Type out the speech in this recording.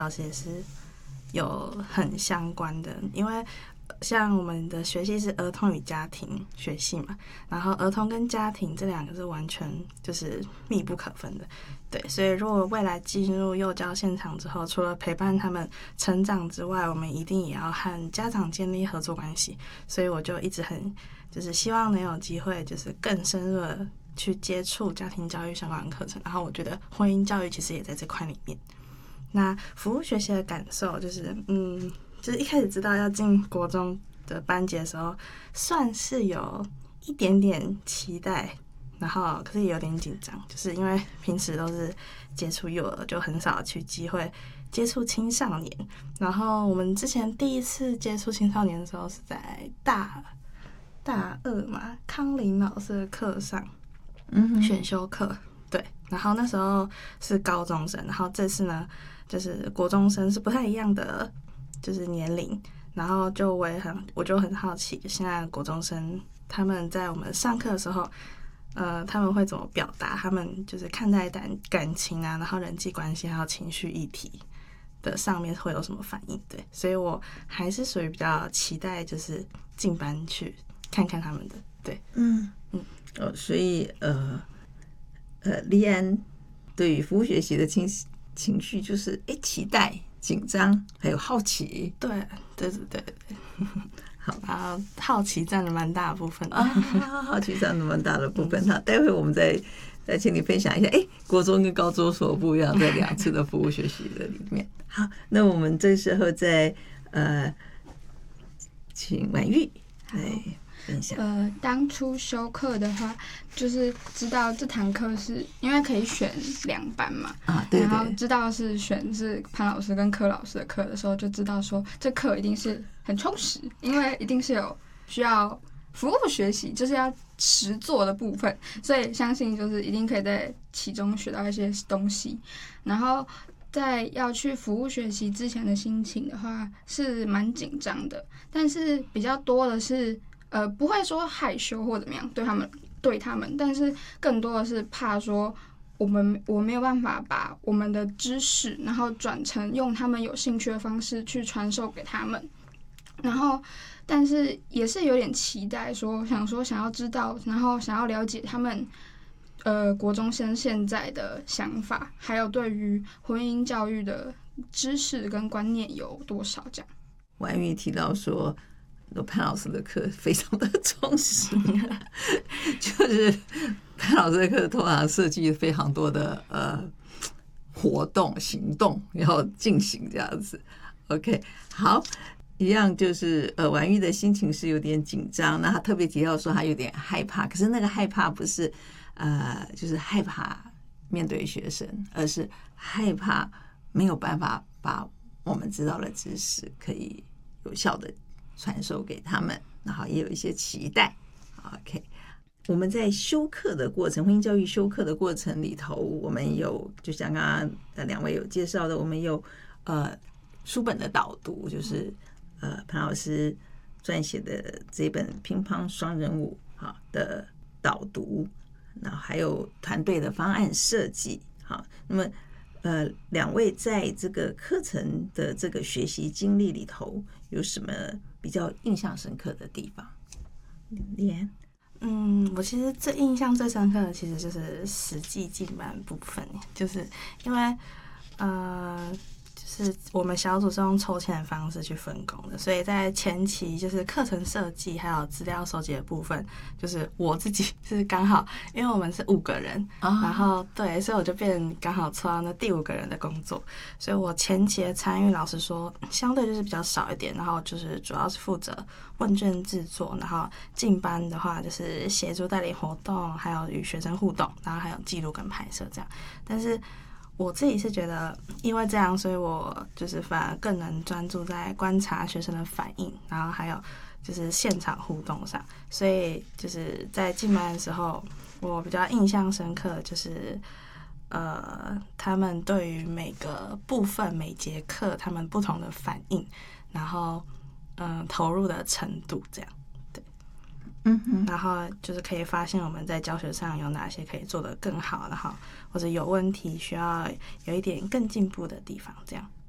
老师也是有很相关的，因为像我们的学系是儿童与家庭学系嘛，然后儿童跟家庭这两个是完全就是密不可分的。对，所以如果未来进入幼教现场之后，除了陪伴他们成长之外，我们一定也要和家长建立合作关系。所以我就一直就是希望能有机会，就是更深入的去接触家庭教育相关的课程。然后我觉得婚姻教育其实也在这块里面。那服务学习的感受就是，就是一开始知道要进国中的班级的时候，算是有一点点期待，然后可是也有点紧张，就是因为平时都是接触幼儿，就很少去机会接触青少年。然后我们之前第一次接触青少年的时候是在大二嘛，康林老师的课上，选修课，对。然后那时候是高中生，然后这次呢，就是国中生是不太一样的，就是年龄。然后我就很好奇，现在国中生他们在我们上课的时候，他们会怎么表达？他们就是看待感情啊，然后人际关系还有情绪议题的上面会有什么反应？对，所以我还是属于比较期待，就是进班去看看他们的。对， 所以立安对于服务学习的情绪就是期待、紧张，还有好奇。 对。好，然后好奇占了蛮大的部分好奇占了蛮大的部分。好，待会我们再请你分享一下，国中跟高中所不一样，在2次的服务学习的里面。好，那我们这时候再请婉玉来分享。 当初修课的话，就是知道这堂课是因为可以选2班嘛， 对， 然后知道是潘老师跟柯老师的课的时候，就知道说这课一定是很充实，因为一定是有需要服务学习，就是要实作的部分，所以相信就是一定可以在其中学到一些东西。然后在要去服务学习之前的心情的话，是蛮紧张的，但是比较多的是不会说害羞或怎么样对他们，但是更多的是怕说我没有办法把我们的知识，然后转成用他们有兴趣的方式去传授给他们。然后，但是也是有点期待想要知道，然后想要了解他们国中生现在的想法，还有对于婚姻教育的知识跟观念有多少这样。 婉玉提到说潘老师的课非常的充实，就是潘老师的课通常设计非常多的活动行动要进行这样子。 OK， 好，一样就是婉玉的心情是有点紧张，那他特别提到说他有点害怕，可是那个害怕不是就是害怕面对学生，而是害怕没有办法把我们知道的知识可以有效的传授给他们，然后也有一些期待。 OK， 我们在修课的过程，婚姻教育修课的过程里头，我们有就像刚刚2位有介绍的，我们有书本的导读，就是潘老师撰写的这本乒乓双人舞的导读，然后还有团队的方案设计。好，那么2位在这个课程的这个学习经历里头有什么比较印象深刻的地方？立安。 我其实印象最深刻的其实就是实际进班部分，就是因为就是我们小组是用抽签的方式去分工的，所以在前期就是课程设计还有资料收集的部分，就是我自己是刚好，因为我们是5个人，然后对，所以我就刚好抽到那第5个人的工作，所以我前期的参与老实说相对就是比较少一点，然后就是主要是负责问卷制作，然后进班的话就是协助带领活动，还有与学生互动，然后还有记录跟拍摄这样。但是我自己是觉得因为这样，所以我就是反而更能专注在观察学生的反应，然后还有就是现场互动上，所以就是在进班的时候我比较印象深刻就是他们对于每个部分每节课他们不同的反应，然后投入的程度这样。然后就是可以发现我们在教学上有哪些可以做得更好，然后或者有问题需要有一点更进步的地方这样。